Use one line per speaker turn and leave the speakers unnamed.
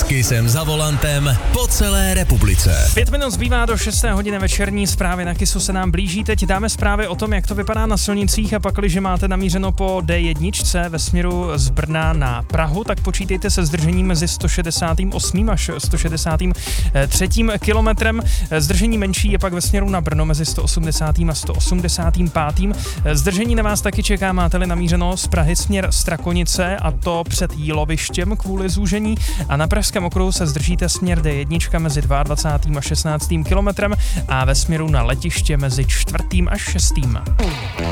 S Kissem za volantem po celé republice.
5 minut zbývá do 6. hodiny večerní zprávy na Kissu se nám blíží. Teď dáme zprávy o tom, jak to vypadá na silnicích a pakliže máte namířeno po D1 ve směru z Brna na Prahu, tak počítejte se zdržením mezi 168. až 163. kilometrem. Zdržení menší je pak ve směru na Brno mezi 180. a 185. Zdržení na vás taky čeká, máte-li namířeno z Prahy směr Strakonice, a to před Jílovištěm kvůli zúžení, a na pražském okruhu se zdržíte směr D1 mezi 22. a 16. kilometrem a ve směru na letiště mezi 4. a 6.